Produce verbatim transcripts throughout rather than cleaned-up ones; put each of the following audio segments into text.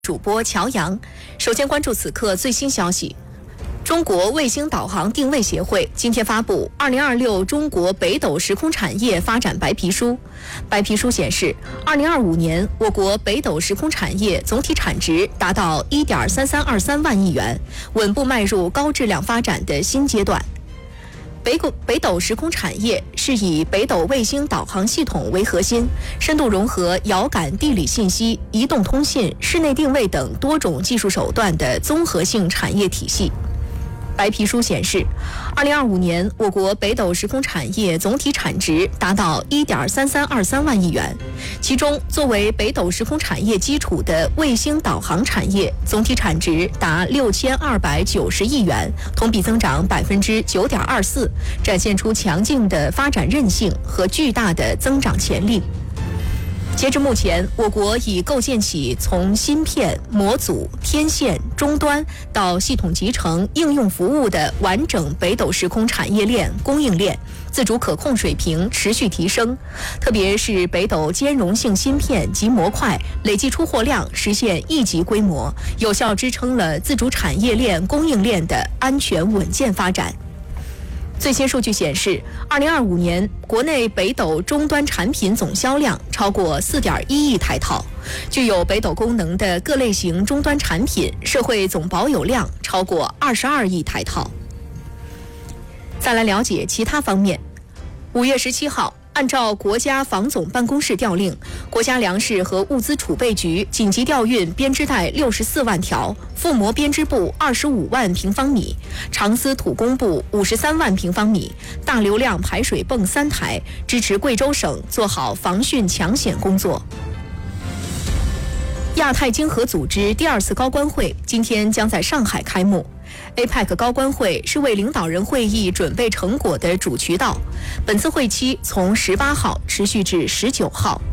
主播乔洋，首先关注此刻最新消息。中国卫星导航定位协会今天发布《二零二六中国北斗时空产业发展白皮书》。白皮书显示，二零二五年我国北斗时空产业总体产值达到一点三三二三万亿元，稳步迈入高质量发展的新阶段。北斗北斗时空产业是以北斗卫星导航系统为核心，深度融合遥感地理信息、移动通信、室内定位等多种技术手段的综合性产业体系。白皮书显示，二零二五年我国北斗时空产业总体产值达到一点三三二三万亿元，其中作为北斗时空产业基础的卫星导航产业总体产值达六千二百九十亿元，同比增长百分之九点二四，展现出强劲的发展韧性和巨大的增长潜力。截至目前，我国已构建起从芯片、模组、天线、终端到系统集成、应用服务的完整北斗时空产业链供应链，自主可控水平持续提升。特别是北斗兼容性芯片及模块累计出货量实现亿级规模，有效支撑了自主产业链供应链的安全稳健发展。最新数据显示，二零二五年国内北斗终端产品总销量超过四点一亿台套，具有北斗功能的各类型终端产品社会总保有量超过二十二亿台套。再来了解其他方面。五月十七号，按照国家防总办公室调令，国家粮食和物资储备局紧急调运编织带六十四万条，覆膜编织布二十五万平方米，长丝土工布五十三万平方米，大流量排水泵三台，支持贵州省做好防汛抢险工作。亚太经合组织第二次高官会今天将在上海开幕。A P E C 高官会是为领导人会议准备成果的主渠道，本次会期从十八号持续至十九号。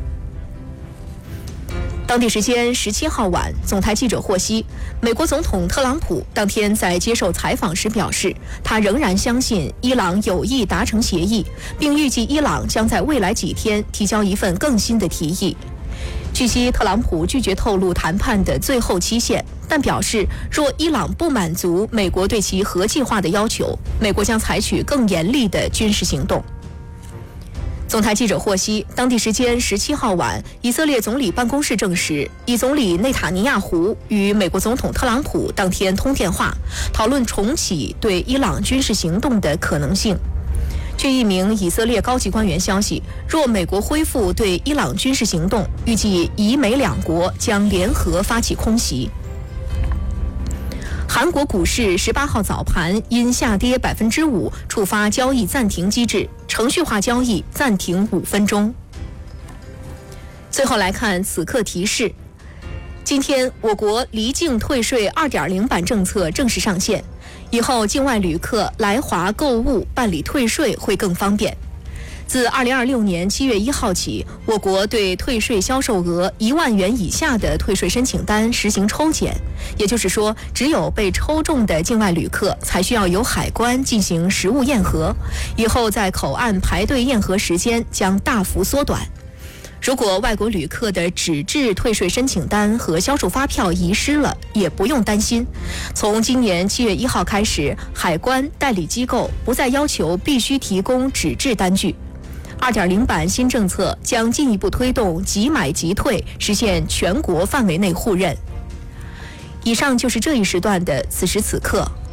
当地时间十七号晚，总台记者获悉，美国总统特朗普当天在接受采访时表示，他仍然相信伊朗有意达成协议，并预计伊朗将在未来几天提交一份更新的提议。据悉，特朗普拒绝透露谈判的最后期限，但表示若伊朗不满足美国对其核计划的要求，美国将采取更严厉的军事行动。总台记者获悉，当地时间十七号晚，以色列总理办公室证实，以总理内塔尼亚胡与美国总统特朗普当天通电话，讨论重启对伊朗军事行动的可能性。据一名以色列高级官员消息，若美国恢复对伊朗军事行动，预计以美两国将联合发起空袭。韩国股市十八号早盘因下跌百分之五，触发交易暂停机制，程序化交易暂停五分钟。最后来看此刻提示：今天我国离境退税 二点零 版政策正式上线，以后境外旅客来华购物办理退税会更方便。自二零二六年七月一号起，我国对退税销售额一万元以下的退税申请单实行抽检，也就是说，只有被抽中的境外旅客才需要由海关进行实物验核，以后在口岸排队验核时间将大幅缩短。如果外国旅客的纸质退税申请单和销售发票遗失了，也不用担心。从今年七月一号开始，海关代理机构不再要求必须提供纸质单据。二点零 版新政策将进一步推动即买即退，实现全国范围内互认。以上就是这一时段的此时此刻。